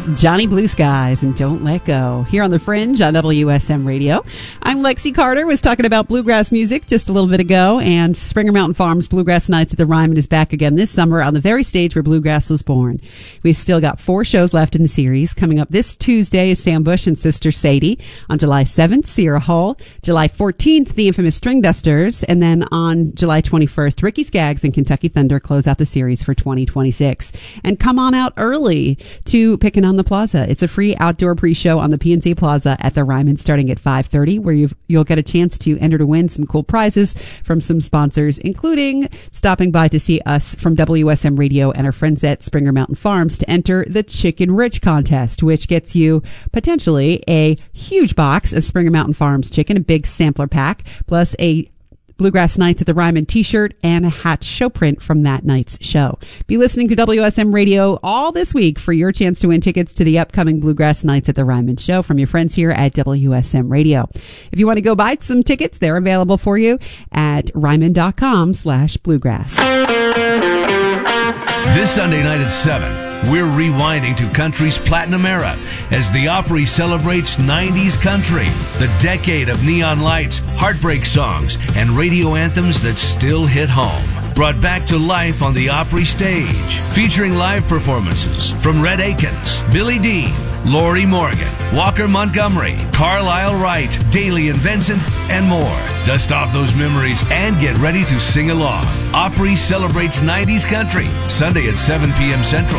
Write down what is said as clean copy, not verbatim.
Johnny Blue Skies and Don't Let Go here on The Fringe on WSM Radio. I'm Lexi Carter. Was talking about bluegrass music just a little bit ago, and Springer Mountain Farms Bluegrass Nights at the Ryman is back again this summer on the very stage where bluegrass was born. We've still got 4 shows left in the series. Coming up this Tuesday is Sam Bush and Sister Sadie. On July 7th, Sierra Hull. July 14th, the infamous String Dusters. And then on July 21st, Ricky Skaggs and Kentucky Thunder close out the series for 2026. And come on out early to Pickin' on the Plaza. It's a free outdoor pre-show on the PNC Plaza at the Ryman starting at 5:30, where you'll get a chance to enter to win some cool prizes from some sponsors, including stopping by to see us from WSM Radio and our friends at Springer Mountain Farms to enter the Chicken Rich contest, which gets you potentially a huge box of Springer Mountain Farms chicken, a big sampler pack, plus a Bluegrass Nights at the Ryman t-shirt and a hat show print from that night's show. Be listening to WSM Radio all this week for your chance to win tickets to the upcoming Bluegrass Nights at the Ryman show from your friends here at WSM Radio. If you want to go buy some tickets, they're available for you at ryman.com/bluegrass. This Sunday night at 7, we're rewinding to country's platinum era as the Opry celebrates 90s country, the decade of neon lights, heartbreak songs, and radio anthems that still hit home. Brought back to life on the Opry stage, featuring live performances from Red Akins, Billy Dean, Lori Morgan, Walker Montgomery, Carlisle Wright, Daly and Vincent, and more. Dust off those memories and get ready to sing along. Opry celebrates 90s country, Sunday at 7 p.m. Central.